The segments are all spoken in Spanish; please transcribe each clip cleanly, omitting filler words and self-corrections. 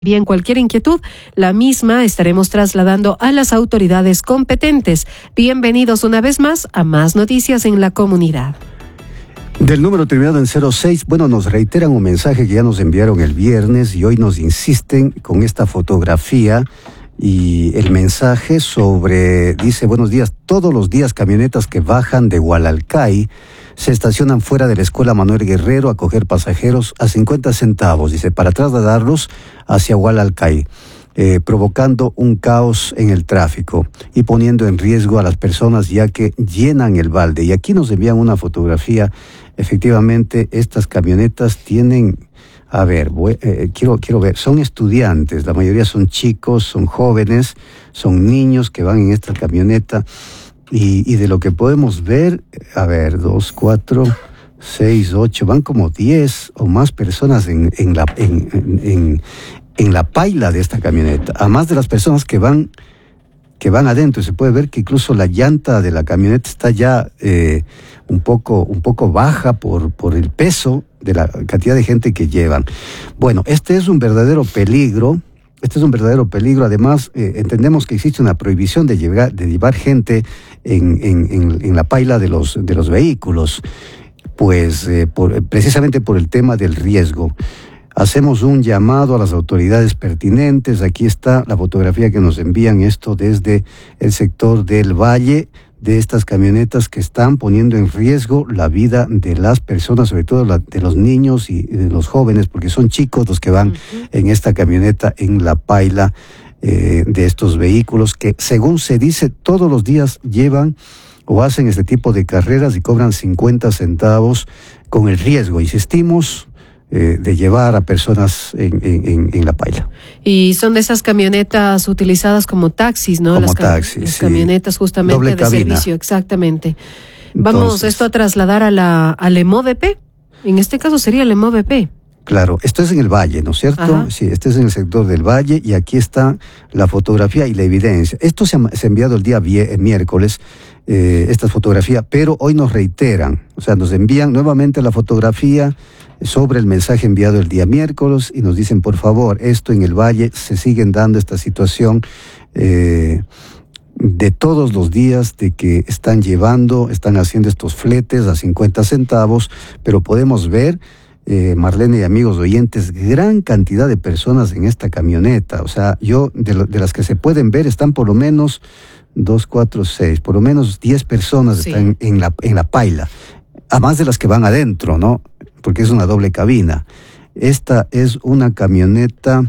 Bien, cualquier inquietud, la misma estaremos trasladando a las autoridades competentes. Bienvenidos una vez más a Más Noticias en la Comunidad. Del número terminado en 06, nos reiteran un mensaje que ya nos enviaron el viernes y hoy nos insisten con esta fotografía y el mensaje dice, buenos días, todos los días camionetas que bajan de Hualalcay se estacionan fuera de la Escuela Manuel Guerrero a coger pasajeros a 50 centavos, dice, para trasladarlos hacia Hualalcay, provocando un caos en el tráfico y poniendo en riesgo a las personas ya que llenan el balde. Y aquí nos envían una fotografía. Efectivamente, estas camionetas tienen, quiero ver, son estudiantes, la mayoría son chicos, son jóvenes, son niños que van en esta camioneta. Y de lo que podemos ver, 2, 4, 6, 8, van como 10 o más personas en la paila de esta camioneta. Además de las personas que van adentro, se puede ver que incluso la llanta de la camioneta está ya un poco baja por el peso de la cantidad de gente que llevan. Bueno, este es un verdadero peligro. Además, entendemos que existe una prohibición de llevar gente en la paila de los vehículos, pues precisamente por el tema del riesgo. Hacemos un llamado a las autoridades pertinentes. Aquí está la fotografía que nos envían, esto desde el sector del Valle, de estas camionetas que están poniendo en riesgo la vida de las personas, sobre todo de los niños y de los jóvenes, porque son chicos los que van en esta camioneta en la paila de estos vehículos que, según se dice, todos los días llevan o hacen este tipo de carreras y cobran 50 centavos con el riesgo, insistimos, de llevar a personas en la paila. Y son de esas camionetas utilizadas como taxis, ¿no? Como taxis, las camionetas justamente doble de cabina. Servicio, exactamente. Vamos esto a trasladar al EMOVP. En este caso sería el EMOVP. Claro, esto es en el Valle, ¿no es cierto? Ajá. Sí, este es en el sector del Valle y aquí está la fotografía y la evidencia. Esto se ha enviado el día miércoles, esta fotografía, pero hoy nos reiteran, o sea, nos envían nuevamente la fotografía sobre el mensaje enviado el día miércoles y nos dicen, por favor, esto en el Valle se siguen dando esta situación de todos los días de que están haciendo estos fletes a 50 centavos, pero podemos ver, Marlene y amigos oyentes, gran cantidad de personas en esta camioneta. O sea, de las que se pueden ver están por lo menos 2, 4, 6, por lo menos 10 personas están en la paila, además de las que van adentro, ¿no? Porque es una doble cabina. Esta es una camioneta,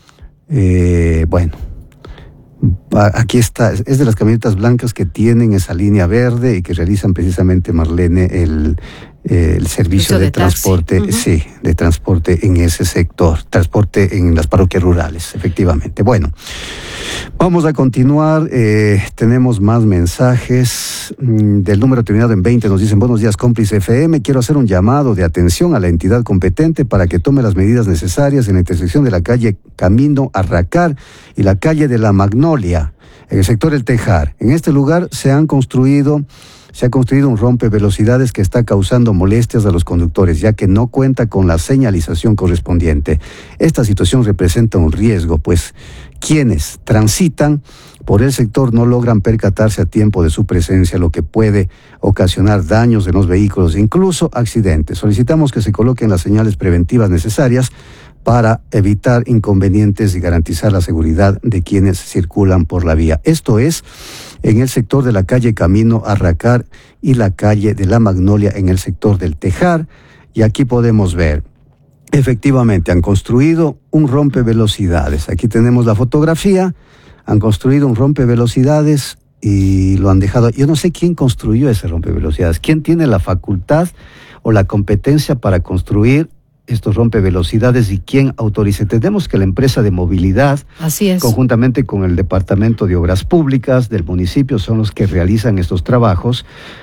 aquí está, es de las camionetas blancas que tienen esa línea verde y que realizan precisamente, Marlene, el servicio de transporte, de transporte en ese sector, transporte en las parroquias rurales, efectivamente. Bueno, vamos a continuar, tenemos más mensajes del número terminado en 20, nos dicen, buenos días, Cómplice FM, quiero hacer un llamado de atención a la entidad competente para que tome las medidas necesarias en la intersección de la calle Camino Arracar y la calle de la Magnolia, en el sector El Tejar. En este lugar se ha construido un rompevelocidades que está causando molestias a los conductores, ya que no cuenta con la señalización correspondiente. Esta situación representa un riesgo, pues quienes transitan por el sector no logran percatarse a tiempo de su presencia, lo que puede ocasionar daños en los vehículos e incluso accidentes. Solicitamos que se coloquen las señales preventivas necesarias para evitar inconvenientes y garantizar la seguridad de quienes circulan por la vía. Esto es en el sector de la calle Camino Arracar y la calle de la Magnolia en el sector del Tejar. Y aquí podemos ver, efectivamente, han construido un rompevelocidades. Aquí tenemos la fotografía, han construido un rompevelocidades y lo han dejado. Yo no sé quién construyó ese rompevelocidades, quién tiene la facultad o la competencia para construir estos rompevelocidades y quién autoriza. Entendemos que la empresa de movilidad, así es, conjuntamente con el Departamento de Obras Públicas del municipio, son los que realizan estos trabajos,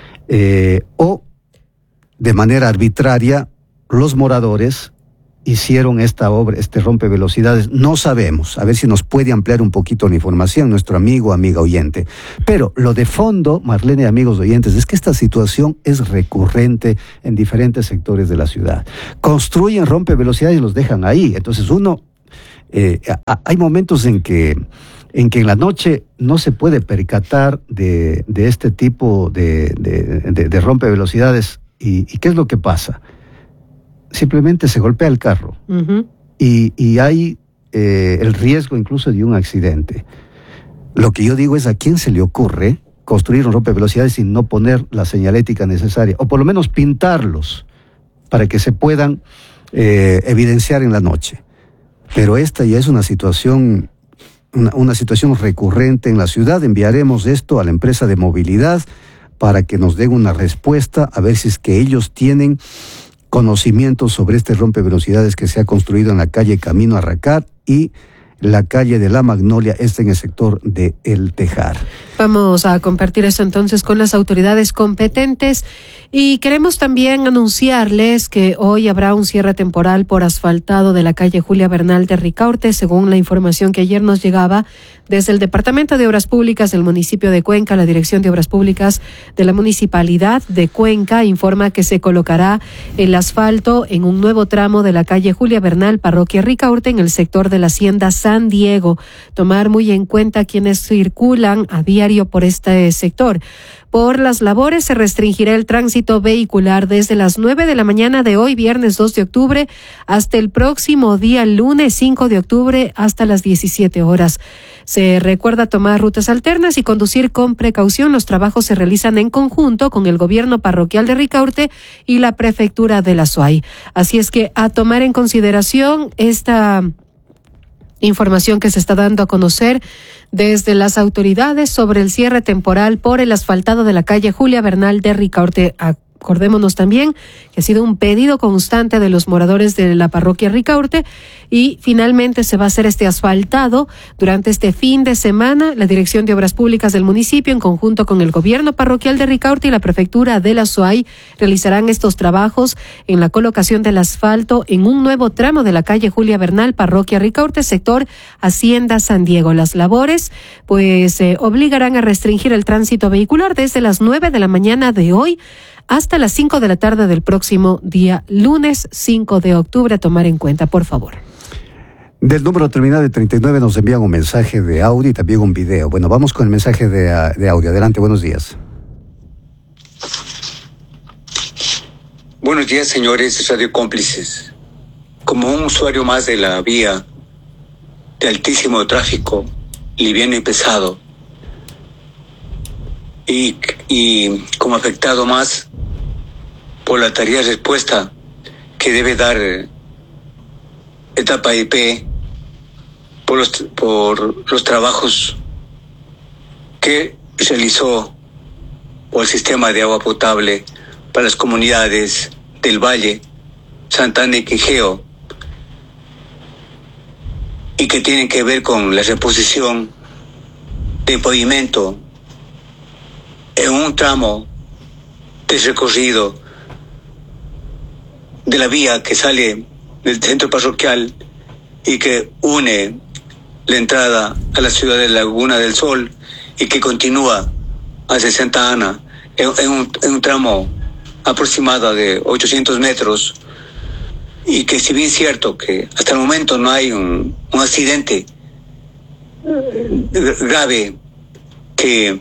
o de manera arbitraria los moradores hicieron esta obra, este rompevelocidades. No sabemos, a ver si nos puede ampliar un poquito la información nuestro amiga oyente. Pero lo de fondo, Marlene y amigos oyentes, es que esta situación es recurrente en diferentes sectores de la ciudad. Construyen rompevelocidades y los dejan ahí. Entonces uno hay momentos en que en la noche no se puede percatar de este tipo de rompevelocidades. ¿Y qué es lo que pasa? Simplemente se golpea el carro. Uh-huh. Y hay el riesgo incluso de un accidente. Lo que yo digo es, ¿a quién se le ocurre construir un rompevelocidades y no poner la señalética necesaria? O por lo menos pintarlos para que se puedan evidenciar en la noche. Pero esta ya es una situación recurrente en la ciudad. Enviaremos esto a la empresa de movilidad para que nos den una respuesta, a ver si es que ellos tienen conocimiento sobre este rompevelocidades que se ha construido en la calle Camino a Racat y la calle de la Magnolia, en el sector de El Tejar. Vamos a compartir esto entonces con las autoridades competentes y queremos también anunciarles que hoy habrá un cierre temporal por asfaltado de la calle Julia Bernal de Ricaurte, según la información que ayer nos llegaba desde el Departamento de Obras Públicas del municipio de Cuenca. La Dirección de Obras Públicas de la Municipalidad de Cuenca informa que se colocará el asfalto en un nuevo tramo de la calle Julia Bernal, parroquia Ricaurte, en el sector de la Hacienda San Diego. Tomar muy en cuenta quienes circulan a diario por este sector. Por las labores se restringirá el tránsito vehicular desde las 9 de la mañana de hoy, viernes 2 de octubre, hasta el próximo día, lunes 5 de octubre, hasta las 17 horas. Se recuerda tomar rutas alternas y conducir con precaución. Los trabajos se realizan en conjunto con el gobierno parroquial de Ricaurte y la prefectura de la SUAY. Así es que a tomar en consideración esta información que se está dando a conocer desde las autoridades sobre el cierre temporal por el asfaltado de la calle Julia Bernal de Ricaurte. Acordémonos también que ha sido un pedido constante de los moradores de la parroquia Ricaurte y finalmente se va a hacer este asfaltado durante este fin de semana. La Dirección de Obras Públicas del municipio, en conjunto con el gobierno parroquial de Ricaurte y la prefectura de la SUAY, realizarán estos trabajos en la colocación del asfalto en un nuevo tramo de la calle Julia Bernal, parroquia Ricaurte, sector Hacienda San Diego. Las labores obligarán a restringir el tránsito vehicular desde las 9 de la mañana de hoy hasta las 5 de la tarde del próximo día, lunes 5 de octubre, a tomar en cuenta, por favor. Del número terminado de 39 nos envían un mensaje de audio y también un video. Bueno, vamos con el mensaje de audio. Adelante, buenos días. Buenos días, señores radiocómplices. Como un usuario más de la vía de altísimo tráfico, liviano y pesado, y como afectado más por la tarea de respuesta que debe dar Etapa IP por los trabajos que realizó por el sistema de agua potable para las comunidades del Valle, Santana y Quijeo, y que tienen que ver con la reposición de pavimento en un tramo de recorrido de la vía que sale del centro parroquial y que une la entrada a la ciudad de Laguna del Sol y que continúa hacia Santa Ana en un tramo aproximado de 800 metros, y que si bien es cierto que hasta el momento no hay un accidente grave que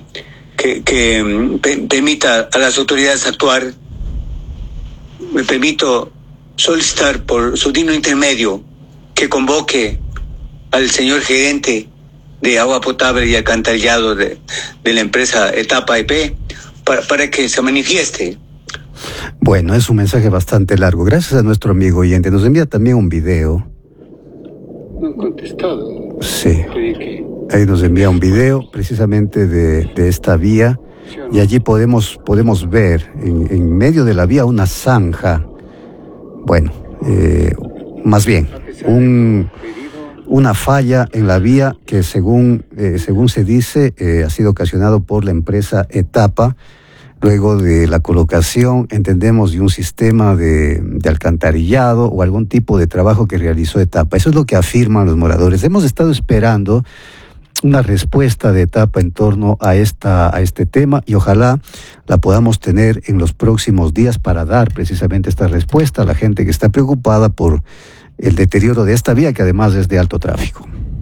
permita a las autoridades actuar, me permito solicitar por su digno intermedio que convoque al señor gerente de agua potable y alcantarillado de la empresa Etapa IP para que se manifieste. Bueno, es un mensaje bastante largo. Gracias a nuestro amigo oyente. Nos envía también un video. No he contestado. Sí. Ahí nos envía un video precisamente de esta vía, y allí podemos ver en medio de la vía una zanja. Bueno, más bien una falla en la vía que según se dice ha sido ocasionado por la empresa Etapa, luego de la colocación, entendemos, de un sistema de alcantarillado o algún tipo de trabajo que realizó Etapa. Eso es lo que afirman los moradores. Hemos estado esperando una respuesta de Etapa en torno a este tema, y ojalá la podamos tener en los próximos días para dar precisamente esta respuesta a la gente que está preocupada por el deterioro de esta vía que además es de alto tráfico.